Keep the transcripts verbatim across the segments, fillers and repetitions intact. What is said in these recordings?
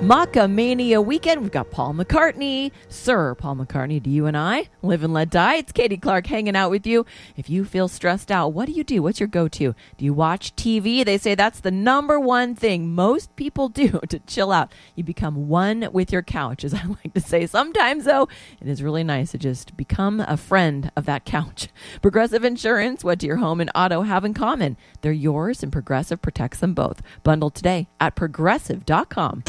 Maca Mania weekend. We've got Paul McCartney, Sir Paul McCartney, do you and I live and let die. It's Katie Clark hanging out with you. If you feel stressed out, what do you do? What's your go-to? Do you watch T V? They say that's the number one thing most people do to chill out. You become one with your couch, as I like to say. Sometimes, though, it is really nice to just become a friend of that couch. Progressive Insurance, what do your home and auto have in common? They're yours, and Progressive protects them both. Bundle today at progressive dot com.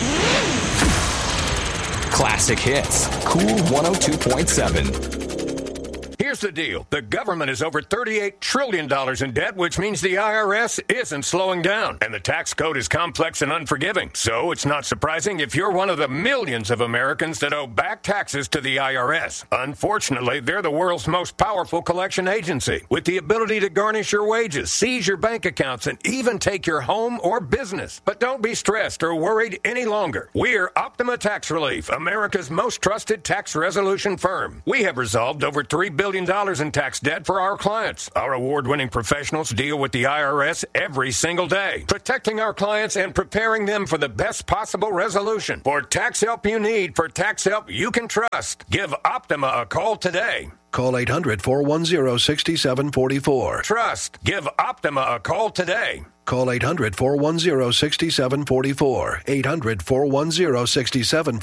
Classic hits. Cool one oh two point seven. Here's the deal. The government is over thirty-eight trillion dollars in debt, which means the I R S isn't slowing down. And the tax code is complex and unforgiving. So it's not surprising if you're one of the millions of Americans that owe back taxes to the I R S. Unfortunately, they're the world's most powerful collection agency, with the ability to garnish your wages, seize your bank accounts, and even take your home or business. But don't be stressed or worried any longer. We're Optima Tax Relief, America's most trusted tax resolution firm. We have resolved over three billion dollars in tax debt for our clients. Our award-winning professionals deal with the I R S every single day, protecting our clients and preparing them for the best possible resolution. For tax help you need, for tax help you can trust, give Optima a call today. Call eight hundred, four one zero, six seven four four. Trust. Give Optima a call today. Call eight hundred, four one zero, six seven four four. eight hundred, four one zero, six seven four four.